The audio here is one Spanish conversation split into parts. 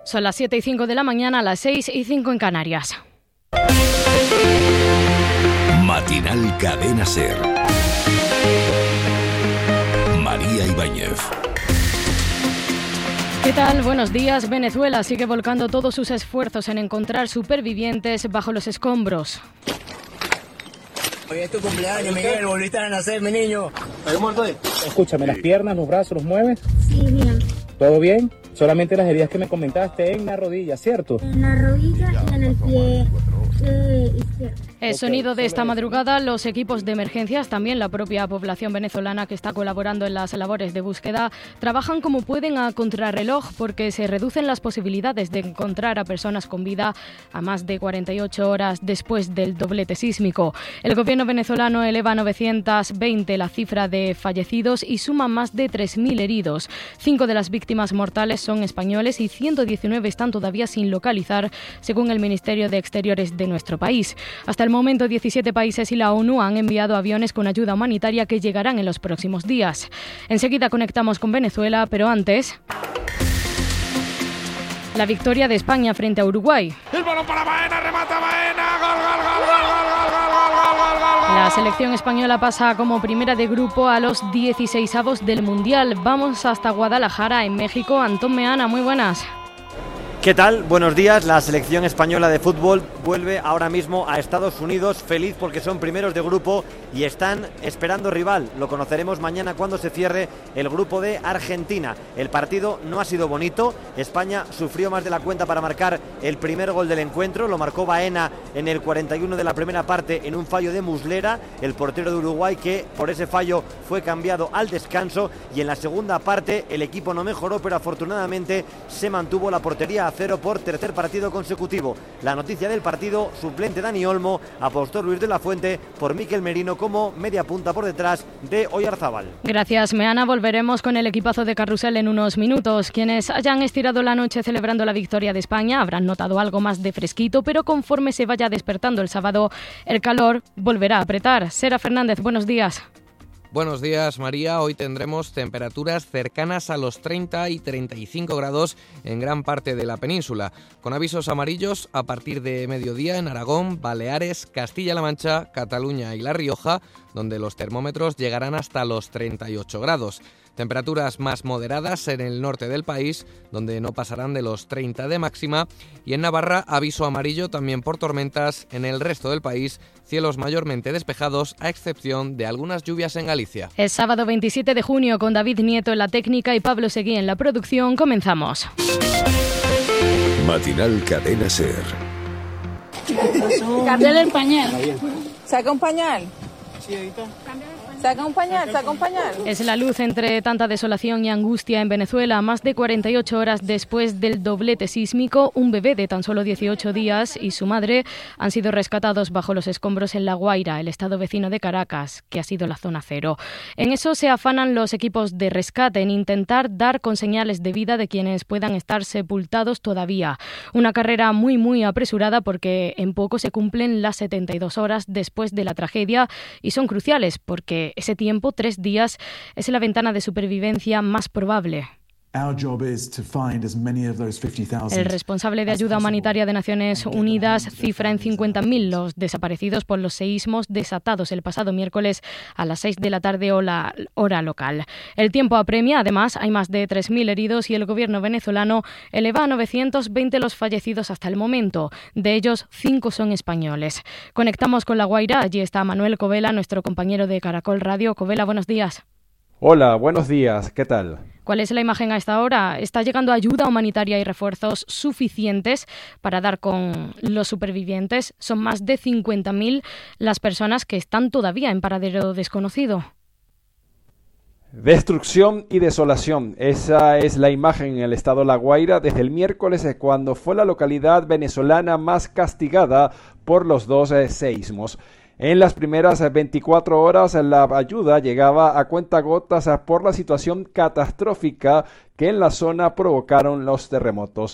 Son las 7:05 de la mañana, las 6:05 en Canarias. Matinal Cadena SER. María Ibáñez. ¿Qué tal? Buenos días. Venezuela sigue volcando todos sus esfuerzos en encontrar supervivientes bajo los escombros. Hoy es tu cumpleaños, Miguel, volviste a nacer, mi niño. ¿Estás muerto ahí? Escúchame, ¿las piernas, los brazos, los mueves? Sí, bien. ¿Todo bien? Solamente las heridas que me comentaste en la rodilla, ¿cierto? En la rodilla y en el pie izquierdo. El sonido de esta madrugada, los equipos de emergencias, también la propia población venezolana que está colaborando en las labores de búsqueda, trabajan como pueden a contrarreloj porque se reducen las posibilidades de encontrar a personas con vida a más de 48 horas después del doblete sísmico. El gobierno venezolano eleva a 920 la cifra de fallecidos y suma más de 3.000 heridos. 5 de las víctimas mortales son españoles y 119 están todavía sin localizar, según el Ministerio de Exteriores de nuestro país. Hasta el momento, 17 países y la ONU han enviado aviones con ayuda humanitaria que llegarán en los próximos días. Enseguida conectamos con Venezuela, pero antes... la victoria de España frente a Uruguay. El balón para Baena, remata Baena, gol, gol, gol, gol, gol, gol, gol, gol, gol. La selección española pasa como primera de grupo a los 16avos del Mundial. Vamos hasta Guadalajara, en México. Antón Meana, muy buenas. ¿Qué tal? Buenos días. La selección española de fútbol vuelve ahora mismo a Estados Unidos, feliz porque son primeros de grupo y están esperando rival. Lo conoceremos mañana cuando se cierre el grupo de Argentina. El partido no ha sido bonito. España sufrió más de la cuenta para marcar el primer gol del encuentro. Lo marcó Baena en el 41 de la primera parte en un fallo de Muslera, el portero de Uruguay, que por ese fallo fue cambiado al descanso. Y en la segunda parte el equipo no mejoró, pero afortunadamente se mantuvo la portería a 0 por tercer partido consecutivo. La noticia del partido: suplente Dani Olmo, apostó Luis de la Fuente por Mikel Merino como media punta por detrás de Oyarzábal. Gracias, Meana. Volveremos con el equipazo de Carrusel en unos minutos. Quienes hayan estirado la noche celebrando la victoria de España habrán notado algo más de fresquito, pero conforme se vaya despertando el sábado, el calor volverá a apretar. Sera Fernández, buenos días. Buenos días, María. Hoy tendremos temperaturas cercanas a los 30 y 35 grados en gran parte de la península, con avisos amarillos a partir de mediodía en Aragón, Baleares, Castilla-La Mancha, Cataluña y La Rioja, donde los termómetros llegarán hasta los 38 grados. Temperaturas más moderadas en el norte del país, donde no pasarán de los 30 de máxima, y en Navarra aviso amarillo también por tormentas. En el resto del país, cielos mayormente despejados, a excepción de algunas lluvias en Galicia. El sábado 27 de junio, con David Nieto en la técnica y Pablo Seguí en la producción, comenzamos. Matinal Cadena SER. Cámbiale el pañal. ¿Saca un pañal? Sí, ahorita. Saca un pañal. Es la luz entre tanta desolación y angustia en Venezuela. Más de 48 horas después del doblete sísmico, un bebé de tan solo 18 días y su madre han sido rescatados bajo los escombros en La Guaira, el estado vecino de Caracas, que ha sido la zona cero. En eso se afanan los equipos de rescate, en intentar dar con señales de vida de quienes puedan estar sepultados todavía. Una carrera muy apresurada porque en poco se cumplen las 72 horas después de la tragedia y son cruciales porque ese tiempo, 3 días, es la ventana de supervivencia más probable. El responsable de ayuda humanitaria de Naciones Unidas cifra en 50.000 los desaparecidos por los seísmos desatados el pasado miércoles a las 6 de la tarde hora local. El tiempo apremia, además hay más de 3.000 heridos y el gobierno venezolano eleva a 920 los fallecidos hasta el momento. De ellos, 5 son españoles. Conectamos con La Guaira, allí está Manuel Covela, nuestro compañero de Caracol Radio. Covela, buenos días. Hola, buenos días, ¿qué tal? ¿Cuál es la imagen a esta hora? ¿Está llegando ayuda humanitaria y refuerzos suficientes para dar con los supervivientes? Son más de 50.000 las personas que están todavía en paradero desconocido. Destrucción y desolación. Esa es la imagen en el estado La Guaira desde el miércoles, cuando fue la localidad venezolana más castigada por los 2 seísmos. En las primeras 24 horas la ayuda llegaba a cuentagotas por la situación catastrófica que en la zona provocaron los terremotos.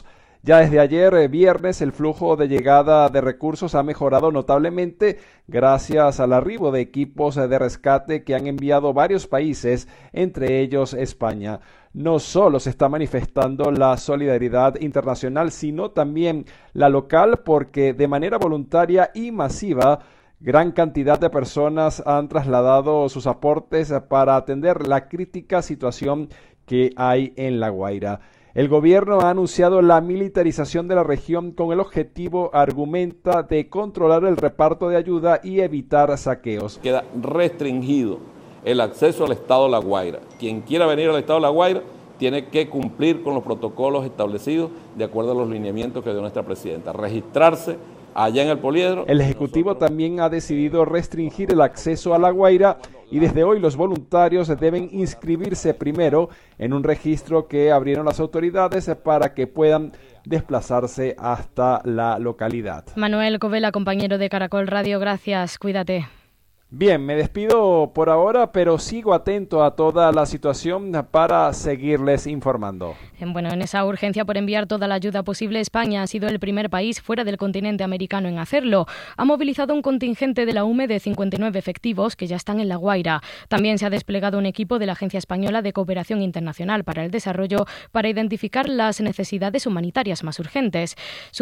Ya desde ayer, viernes, el flujo de llegada de recursos ha mejorado notablemente gracias al arribo de equipos de rescate que han enviado varios países, entre ellos España. No solo se está manifestando la solidaridad internacional, sino también la local, porque de manera voluntaria y masiva, gran cantidad de personas han trasladado sus aportes para atender la crítica situación que hay en La Guaira. El gobierno ha anunciado la militarización de la región con el objetivo, argumenta, de controlar el reparto de ayuda y evitar saqueos. Queda restringido el acceso al estado de La Guaira. Quien quiera venir al estado de La Guaira tiene que cumplir con los protocolos establecidos de acuerdo a los lineamientos que dio nuestra presidenta. Registrarse allá en el poliedro. El Ejecutivo también ha decidido restringir el acceso a La Guaira y desde hoy los voluntarios deben inscribirse primero en un registro que abrieron las autoridades para que puedan desplazarse hasta la localidad. Manuel Covela, compañero de Caracol Radio, gracias, cuídate. Bien, me despido por ahora, pero sigo atento a toda la situación para seguirles informando. Bueno, en esa urgencia por enviar toda la ayuda posible, España ha sido el primer país fuera del continente americano en hacerlo. Ha movilizado un contingente de la UME de 59 efectivos que ya están en La Guaira. También se ha desplegado un equipo de la Agencia Española de Cooperación Internacional para el Desarrollo para identificar las necesidades humanitarias más urgentes.